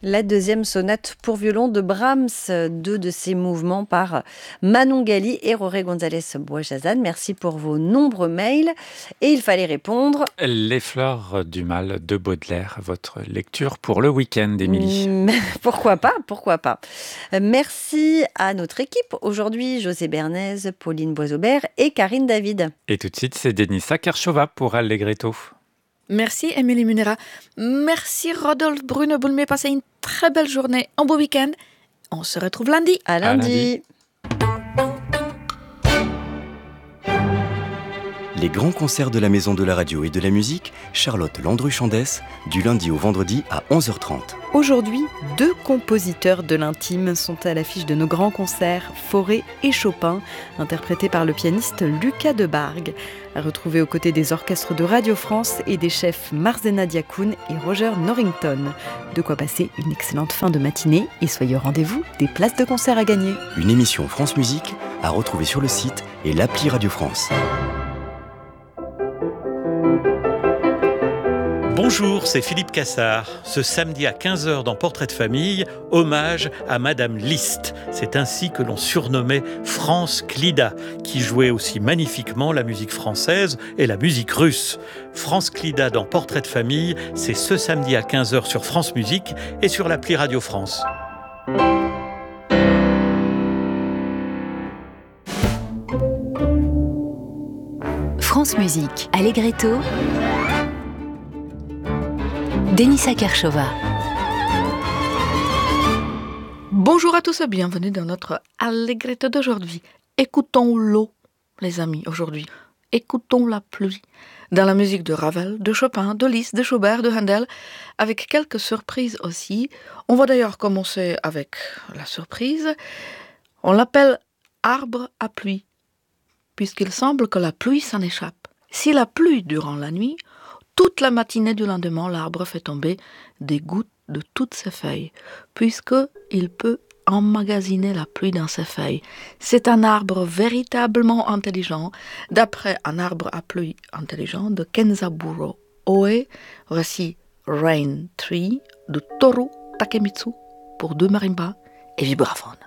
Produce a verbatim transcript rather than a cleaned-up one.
La deuxième sonate pour violon de Brahms, deux de ces mouvements par Manon Gali et Roré González Boisjazan. Merci pour vos nombreux mails. Et il fallait répondre... Les fleurs du mal de Baudelaire, votre lecture pour le week-end, Émilie. Mmh, pourquoi pas, pourquoi pas. Merci à notre équipe. Aujourd'hui, José Bernays, Pauline Boisaubert et Karine David. Et tout de suite, c'est Denisa Kershova pour Allegretto. Merci Émilie Munera. Merci Rodolphe Bruno Boulmé. Passez une très belle journée, un beau week-end. On se retrouve lundi. À lundi. À lundi. Les grands concerts de la Maison de la Radio et de la Musique, Charlotte Landru-Chandès, du lundi au vendredi à onze heures trente. Aujourd'hui, deux compositeurs de l'intime sont à l'affiche de nos grands concerts, Fauré et Chopin, interprétés par le pianiste Lucas Debargue, à retrouver aux côtés des orchestres de Radio France et des chefs Marzena Diakoun et Roger Norrington. De quoi passer une excellente fin de matinée et soyez au rendez-vous des places de concert à gagner. Une émission France Musique à retrouver sur le site et l'appli Radio France. Bonjour, c'est Philippe Cassard. Ce samedi à quinze heures dans Portrait de famille, hommage à Madame Liszt. C'est ainsi que l'on surnommait France Clida, qui jouait aussi magnifiquement la musique française et la musique russe. France Clida dans Portrait de famille, c'est ce samedi à quinze heures sur France Musique et sur l'appli Radio France. France Musique, Allegretto, Denisa Kershova. Bonjour à tous et bienvenue dans notre Allegretto d'aujourd'hui. Écoutons l'eau, les amis, aujourd'hui. Écoutons la pluie. Dans la musique de Ravel, de Chopin, de Liszt, de Schubert, de Handel, avec quelques surprises aussi. On va d'ailleurs commencer avec la surprise. On l'appelle arbre à pluie, puisqu'il semble que la pluie s'en échappe. Si la pluie durant la nuit, toute la matinée du lendemain, l'arbre fait tomber des gouttes de toutes ses feuilles, puisqu'il peut emmagasiner la pluie dans ses feuilles. C'est un arbre véritablement intelligent, d'après un arbre à pluie intelligent de Kenzaburo Oe. Voici Rain Tree de Toru Takemitsu pour deux marimbas et vibraphone.